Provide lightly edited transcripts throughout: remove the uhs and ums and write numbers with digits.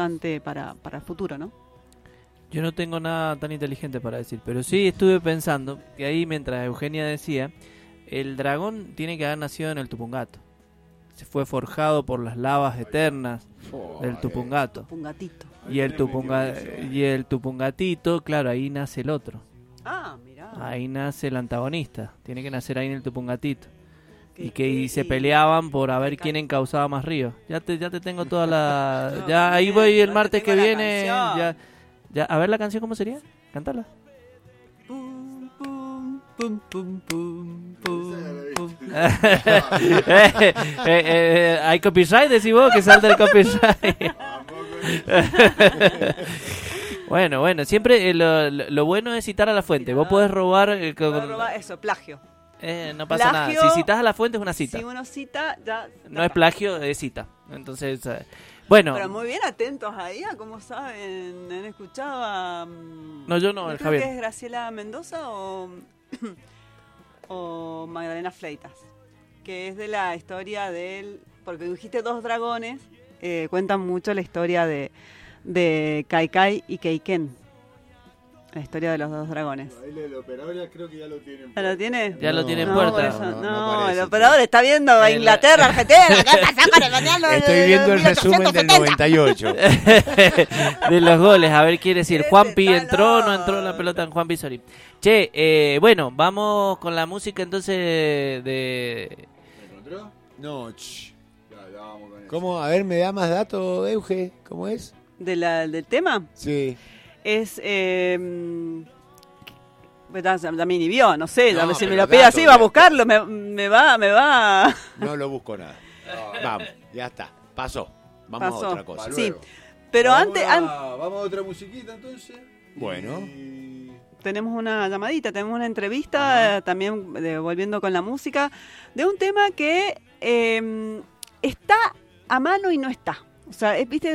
importante para el futuro, ¿no? Yo no tengo nada tan inteligente para decir, pero sí estuve pensando que ahí, mientras Eugenia decía, el dragón tiene que haber nacido en el Tupungato. Se fue forjado por las lavas eternas del Tupungato. Tupungatito. Y el Tupungatito, claro, ahí nace el otro. Ah, mirá. Ahí nace el antagonista. Tiene que nacer ahí en el Tupungatito. Y se peleaban por a ver quién encauzaba más ríos. Ya te tengo toda la... Ya ahí voy el martes que viene. Ya, a ver la canción, ¿cómo sería? Cántala. Pum, pum, pum, pum, pum, pum, pum. Hay copyright, decís vos, que salta el copyright. Bueno, siempre lo bueno es citar a la fuente. Vos podés robar... Eso, plagio. No pasa Plagio, nada. Si citas a la fuente es una cita. Si uno cita, ya... No es plagio, es cita. Entonces, bueno. Pero muy bien atentos ahí a cómo saben. ¿Han escuchado a...? No, yo no, el creo Javier. que es Graciela Mendoza o Magdalena Fleitas, que es de la historia del... Porque dijiste 2 dragones, cuentan mucho la historia de Kaikai y Keiken. La historia de los 2 dragones. Ahí el operador ya creo que ya lo tienen. ¿Ya lo tiene? Ya lo tiene en No, puerta. por eso, No el parece, operador está viendo a Inglaterra, Argentina. ¿Qué pasa con el mundial? Estoy viendo el resumen del 98. De los goles, a ver, quiere decir, Juanpi está entró o no loco. entró la pelota en Juanpi Sorín. Che, bueno, vamos con la música entonces de... ¿Me encontró? No, Ya vamos con eso. ¿Cómo? A ver, ¿me da más datos, Euge? ¿Cómo es? ¿Del tema? Sí. Es... también vio, no sé, No, si me pero lo pide así, datos, va a buscarlo, me va... No lo busco nada. Vamos, ya está. Pasó. Vamos Pasó. a otra cosa. Pa' Sí, luego. pero Vamos antes... Vamos a otra musiquita entonces. Bueno. Y... Tenemos una llamadita, tenemos una entrevista, también volviendo con la música, de un tema que está a mano y no está. O sea, ¿viste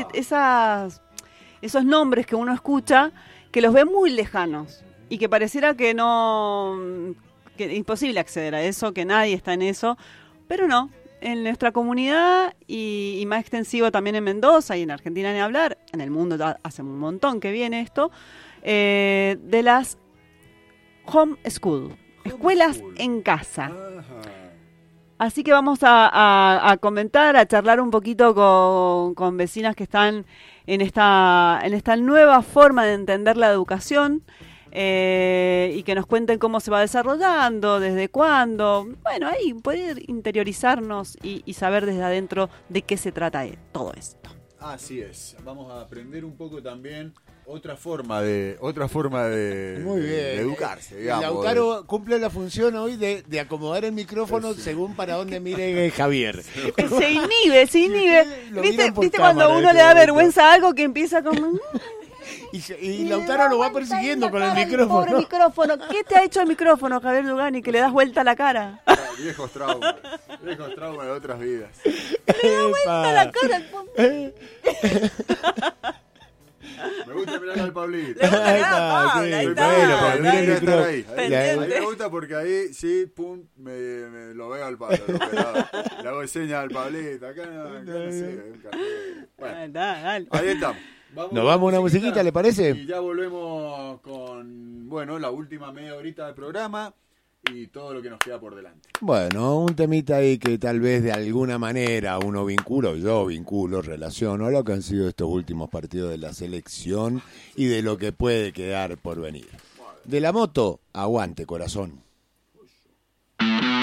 esos nombres que uno escucha, que los ve muy lejanos y que pareciera que es imposible acceder a eso, que nadie está en eso, pero no. En nuestra comunidad y más extensivo también en Mendoza y en Argentina ni hablar, en el mundo ya hace un montón que viene esto, de las home school, escuelas en casa. Así que vamos a comentar, a charlar un poquito con vecinas que están en esta nueva forma de entender la educación y que nos cuenten cómo se va desarrollando, desde cuándo. Bueno, ahí poder interiorizarnos y saber desde adentro de qué se trata todo esto. Así es. Vamos a aprender un poco también otra forma de Muy bien. de educarse, digamos. Lautaro cumple la función hoy de acomodar el micrófono según para dónde mire Javier. Se inhibe. Lo ¿Viste miran por cuando cámara uno en le da este momento. vergüenza a algo que empieza como... Y Lautaro lo va persiguiendo con el micrófono. Pobre micrófono. ¿Qué te ha hecho el micrófono, Javier Lugani, que le das vuelta a la cara? Viejos traumas de otras vidas. Le da vuelta a la cara. Me gusta mirar al Pablito. Le gusta Ahí mirar a está, Pablo, sí, ahí bueno, está. pero mira el micrófono. A mí me gusta porque ahí sí, pum, me lo veo al Pablo. Le hago señas al Pablito. Acá no sé. Bueno, Dale. ahí estamos. Nos vamos a una musiquita, ¿le parece? Y ya volvemos con, la última media horita del programa y todo lo que nos queda por delante. Bueno, un temita ahí que tal vez de alguna manera uno yo vinculo, relaciono a lo que han sido estos últimos partidos de la selección y de lo que puede quedar por venir. De la moto, aguante, corazón.